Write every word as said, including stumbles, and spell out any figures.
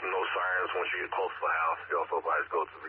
no sirens once you get close to the house. You also advise go to the